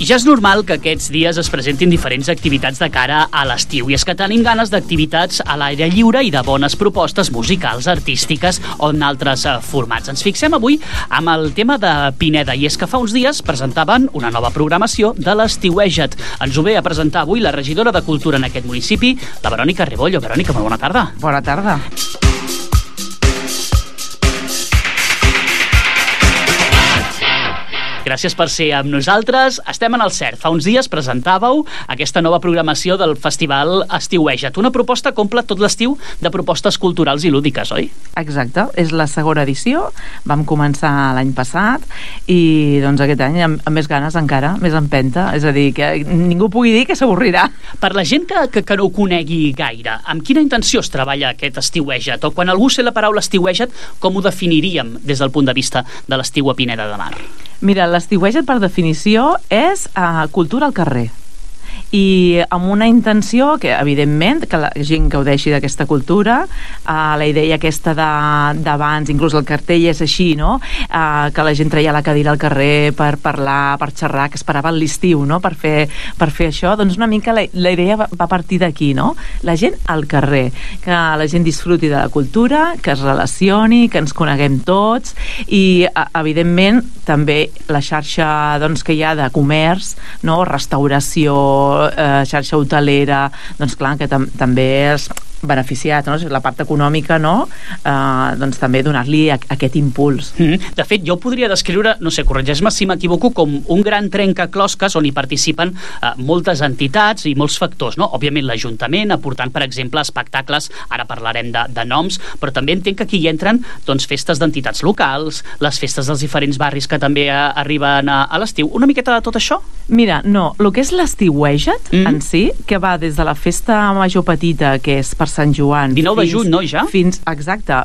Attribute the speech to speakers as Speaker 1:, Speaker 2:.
Speaker 1: Ja és normal que aquests dies es presentin diferents activitats de cara a l'estiu, i és que tenim ganes d'activitats a l'aire lliure i de bones propostes musicals, artístiques o en altres formats. Ens fixem avui amb el tema de Pineda, i és que fa uns dies presentaven una nova programació de l'Estiueja't. Ens ho ve a presentar avui la regidora de Cultura en aquest municipi, la Verònica Rebollo. Verònica, molt bona tarda.
Speaker 2: Bona tarda.
Speaker 1: Gràcies per ser amb nosaltres. Estem en el cert. Fa uns dies presentàveu aquesta nova programació del Festival Estiueja't, una proposta que omple tot l'estiu de propostes culturals i lúdiques, oi?
Speaker 2: Exacte, és la segona edició. Vam començar l'any passat i doncs aquest any amb més ganes encara, més empenta, és a dir, que ningú pugui dir que s'avorrirà.
Speaker 1: Per la gent que no ho conegui gaire, amb quina intenció es treballa aquest Estiueja't? O quan algú sé la paraula Estiueja't, com ho definiríem des del punt de vista de l'estiu a Pineda de Mar?
Speaker 2: Mira, l'Estiueja't per definició és cultura al carrer, i amb una intenció que, evidentment, que la gent gaudeixi d'aquesta cultura. La idea aquesta d'abans, inclús el cartell és així, no? Que la gent treia la cadira al carrer per parlar, per xerrar, que esperava l'estiu, no? Per fer això. Doncs una mica la idea va partir d'aquí, no? La gent al carrer, que la gent disfruti de la cultura, que es relacioni, que ens coneguem tots, i evidentment també la xarxa doncs, que hi ha de comerç, no? Restauració, xarxa hotelera, doncs clar, que també és beneficiat, no? La part econòmica, no? Doncs també donar-li aquest impuls.
Speaker 1: De fet, jo podria descriure, no sé, corregeix-me si m'equivoco, com un gran trencaclosques on hi participen moltes entitats i molts factors, no? Òbviament l'Ajuntament, aportant, per exemple, espectacles, ara parlarem de noms, però també entenc que aquí hi entren doncs, festes d'entitats locals, les festes dels diferents barris que també arriben a l'estiu. Una miqueta de tot això?
Speaker 2: Mira, no, el que és l'Estiueja't en si, que va des de la festa major petita, que és per Sant Joan,
Speaker 1: 19 de juny, no, ja?
Speaker 2: Exacte,